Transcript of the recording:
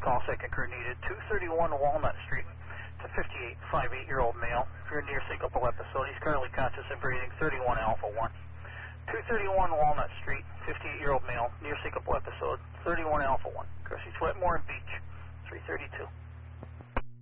call, second crew needed. 231 Walnut Street. It's a 58-year-old male. If you're near syncopal episode, he's currently conscious and breathing. 31 Alpha 1. 231 Walnut Street, 58-year-old male, near syncopal episode. 31 Alpha 1. Cressy Sweatmore and Beach. 332.